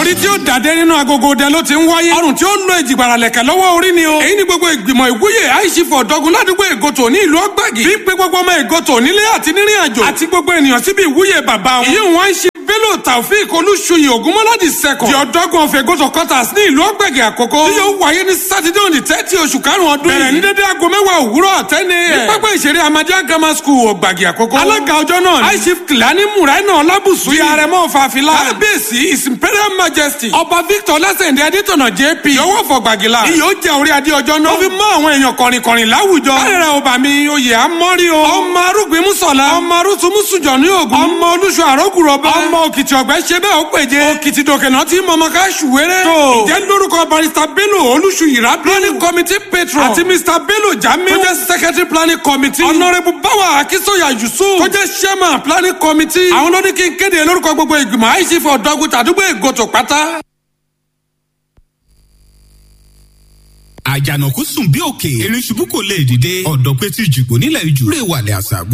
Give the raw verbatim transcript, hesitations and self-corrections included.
orí tí ó dàdé nínú agogo dẹ ló ti ń wáyé. ọrùn tí ó ń lo ìjìgbara lẹ̀kẹ̀ lọ́wọ́ orí ni o. èyí ni gbogbo ìgbìmọ̀ ìwúyè àìsífọ̀ ọ̀dọ́gun ládùúgbò ègòtò ní ìlú ọgbàgì. bí pé gbogbo ọmọ ègòtò nílé àti nírìn àjò. àti gbogbo ènìyàn síbi ìwúyè bàbá wọn. ìyí wọn ń ṣe Bello Taofeek Olúṣuyì Ògúnmọ́ládì second. di ọ̀dọ́gun of Ègòtò quarters ní ìlú ọgbàgì àkọ́kọ́. tí yóò wáyé ní sátidé òní tẹ́tí oṣù karùn-ún ọdún yìí. bẹ̀rẹ̀ ní dédé aago mẹ́wàá òwúrọ̀ ten a m. ní pápá ìṣeré Ahmadiyya Grammar School ọgbàgì àkọ́kọ́. alága ọjọ́ náà ni aishif Kìlání Mùráínà Ọlábùsù. di àrẹ̀mọ fàfilà. kábíyèsí his imperial majesty. ọba Victor Lásẹ̀ndé Adétọ̀nà J P. yọwọ́ fọgbàgìlà. iyọ̀ jẹ́ orí adé ọjọ́ náà. ó fi mọ́ àwọn èèyàn kọ̀rìnkọ̀rìn láwùjọ. kárẹ̀rẹ̀ ọba mi oyè amọ́rí o. ọmọ arúgbìn Mùsọ̀lá. ọmọ arúsùmùsùjọ ní Ògùn. ọmọ olúṣọ àrọ́kùrọ̀bá. ọmọ òkìtì ọ̀gbẹ́ ṣe bẹ́ẹ̀ ó péje. òkìtì dòkènà tí mọ̀mọ́ ká ṣùwérẹ́. tó ìjẹ́ lórúkọ barrister Bello Olúṣuyì Rabiu. planning committee patron. àti Mr Bello Jamiu. tó jẹ́ secretary planning committee. honourable Bawa Akisoya Yusuf. tó jẹ́ chairman planning committee. àwọn ló ní kí n kéde lórúkọ gbogbo ìgbìmọ̀ àìsífọ̀ ọ̀dọ́gun tàdúgbò Ègòtò pátá. àjànàkú sùn bí òkè erin ṣubú kò lè dìde ọ̀dọ̀ pé tí jùgbò nílẹ̀ ìjù rè wàlẹ̀ àṣà